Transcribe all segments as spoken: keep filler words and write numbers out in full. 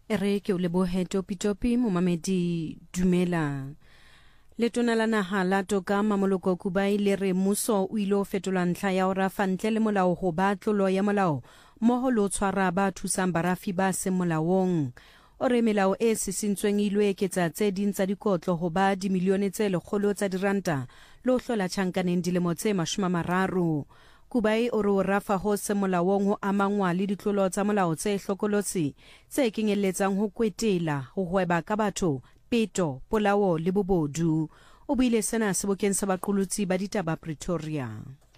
Ere ke o lebohe Topi-Topi momamedi dumela. Letona la naha la toka Mamoloko Kubai le re mmuso o ile o fetola ntlha ya ho rafa ntle le molao ho ba tlolo ya molao mmoho le ho tshwara ba thusang barafi ba seng molaong. O re melao e sisintsweng e ile e eketsa tse ding tsa dikotlo ho ba dimilione tse lekgolo tsa diranta le ho hlola tjhankaneng dilemo tse mashome a mararo. Kubai o re o rafa ho se molaong ho amangwa le ditlolo tsa molao tse hlokolotsi tse kenyelletsang ho kwetela ho hweba ka batho, peto, polao le bobodu. O buile sena sebokeng sa baqolotsi ba ditaba Pretoria.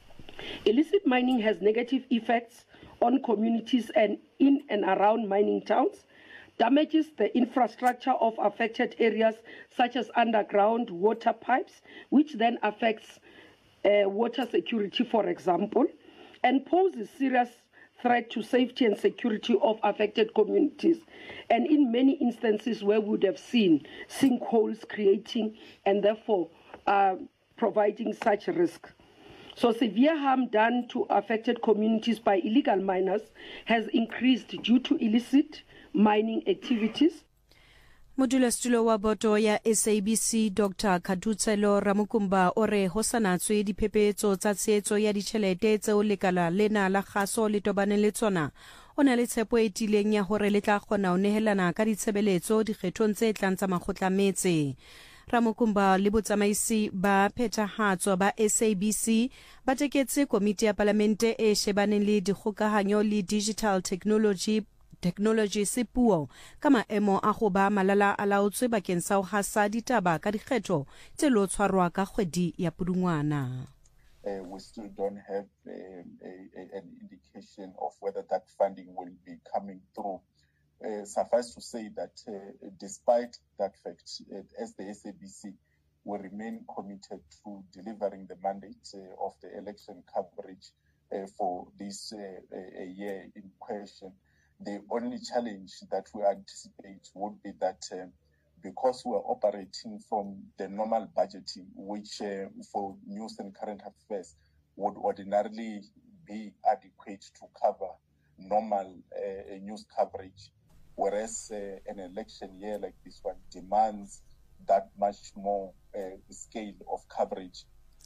Illicit mining has negative effects on communities and in and around mining towns, damages the infrastructure of affected areas such as underground water pipes, which then affects uh, water security, for example, and poses serious threat to safety and security of affected communities. And in many instances where we would have seen sinkholes creating and therefore uh, providing such risk. So severe harm done to affected communities by illegal miners has increased due to illicit mining activities. Modulasetulo wa boto ya S A B C Doctor Katutselo Ramukumba o re ho sanatswe diphephetso tsa tshehetso ya ditjhelete tseo lekala lena la kgaso le tobaneng le tsona. O na le tshepo e tiileng ya hore le tla kgona ho nehelana ka ditshebeletso dikgethong tse tlang tsa makgotla metse. Ramukumba le botsamaisi ba phethahatso ba S A B C ba teketse komiti ya palamente e shebaneng le dikgokahanyo le digital technology technology se puo ka maemo a go ba malala a laotswe bakeng sa ho hasa ditaba ka dikgetho tse lo tshwarwa ka kgwedi ya Pudungwana. Uh, we still don't have uh, a, a, an indication of whether that funding will be coming through. Uh, suffice to say that uh, despite that fact, uh, as the S A B C, we remain committed to delivering the mandate uh, of the election coverage uh, for this uh, a year in question. The only challenge that we anticipate would be that uh, because we are operating from the normal budgeting, which uh, for news and current affairs would ordinarily be adequate to cover normal uh, news coverage, whereas uh, an election year like this one demands that much more uh, scale of coverage.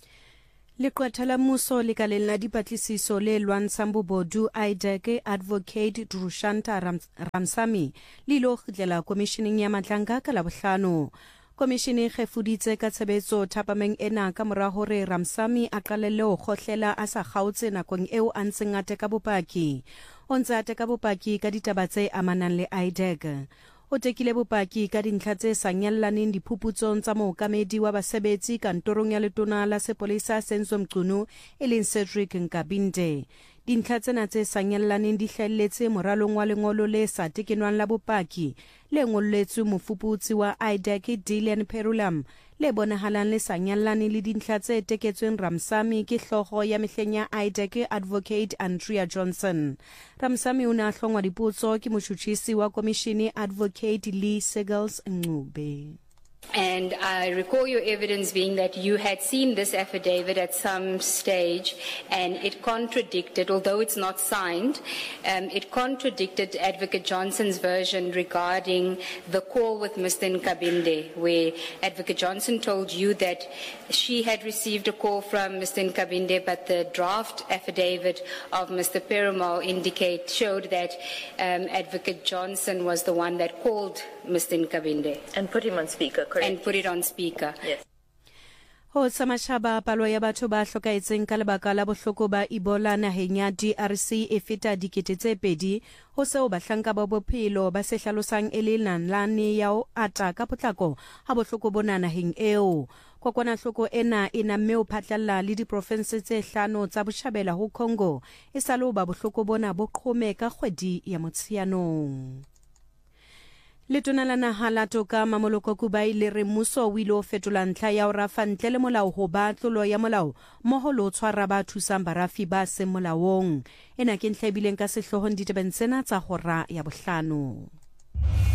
Leqwetha la mmuso lekaleng la dipatlisiso le lwantshang bobodu I D E C Advocate Drushanta Ramsamy le ilo khitlela komisheneng ya Matlanka ka Labohlano. Komishene e gefuditse ka tshebetso thapameng ena ka mora hore Ramsamy a qalelle ho khohlela a sa kgaotse nakong eo a ntseng a teka bopaki. O ntse a teka bopaki ka ditaba tse amanang le I D E C. O tekile bopaki ka dintlha tse sa nyallaneng diphuputsong tsa mookamedi wa basebetsi kantorong ya letona la sepolesa Senzo Mchunu e leng Cedric Nkabinde. Dintlha tsena tse sa nyallaneng di hlahelletse moralong wa lengolo le sa tekenwang la bopaki le ngolletswe mofuputsi wa I D E C Dylan Perulam le bonahalang le sa nyallaneng le dintlha tse teketsweng Ramsamy ke hlogo ya mehleng ya I D E C Advocate Andrea Johnson. Ramsamy o ne a hlongwa dipotso ke motjhutjhisi wa komishene Advocate Lee Seggles Ncube. And I recall your evidence being that you had seen this affidavit at some stage and it contradicted, although it's not signed, um, it contradicted Advocate Johnson's version regarding the call with Mister Nkabinde, where Advocate Johnson told you that she had received a call from Mister Nkabinde, but the draft affidavit of Mister Perumal indicate showed that um, Advocate Johnson was the one that called Mister Nkabinde. And put him on speaker, correct? And put it on speaker. Yes. Ho samashaba palo ya batho ba hlokaetseng ka lebaka la bohloko ba Ebola naheng ya D R C e feta dikete tse pedi ho seo bahlanka ba bophelo ba se hlalosang e le nanlane ya o ata ka potlako ha bohloko bona naheng eo. Kokwanahloko ena e namme o phatlalla le diprovince tse hlano tsa Boshabela ho Congo e sa lo ba bohloko bona bo qhome ka kgwedi ya Motsheanong. Letona la naha la toka Mamoloko Kubai le re mmuso o ile o fetola ntlha ya ho rafa ntle le molao ho ba tlolo ya molao mmoho le ho tshwara ba thusang barafi ba seng molaong. Ena ke ntlha e bileng ka sehlohong ditabeng tsena tsa hora ya bohlano.